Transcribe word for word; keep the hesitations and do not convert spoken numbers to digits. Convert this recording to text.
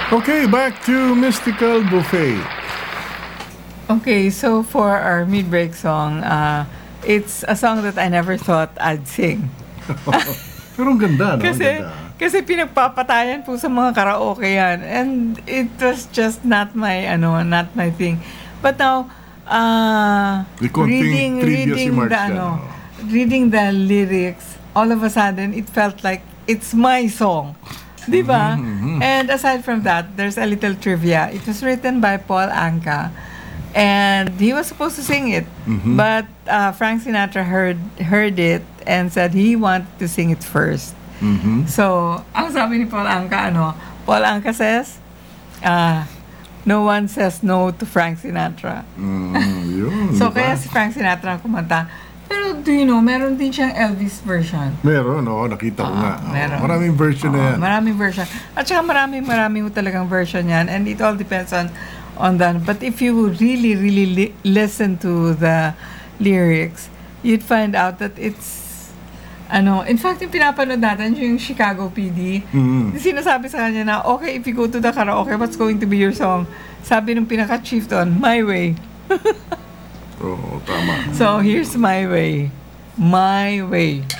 Okay, back to Mystical Buffet. Okay, so for our mid-break song, uh, it's a song that I never thought I'd sing. Pero ang ganda, no? Ang Kasi, ganda. kasi pinagpapatayan po sa mga karaoke yan. And it was just not my, ano, not my thing. But now, uh, May konting reading, trivia si reading Mark the, dyan, ano, oh. reading the lyrics, all of a sudden, it felt like it's my song. Di ba? Mm-hmm. And aside from that, there's a little trivia. It was written by Paul Anka. And he was supposed to sing it. Mm-hmm. But uh, Frank Sinatra heard heard it and said he wanted to sing it first. Mhm. So, ang sabi ni Paul Anka, ano, Paul Anka says, uh, no one says no to Frank Sinatra. Mm, yun, So, di ba? kaya si Frank Sinatra ang kumanta. Pero, do you know, meron din siyang Elvis version. Meron, oo, nakita ko Oo, nga. Oo, meron. maraming version na Oo, yan. maraming version. At saka maraming, maraming talagang version yan. And it all depends on on that. But if you really, really li- listen to the lyrics, you'd find out that it's, ano, in fact, yung pinapanood natin, yung Chicago P D, Mhm. sinasabi sa kanya na, okay, if you go to the karaoke, what's going to be your song? Sabi nung pinaka-chief doon, My Way. Oo, tama. So, here's My Way. My Way.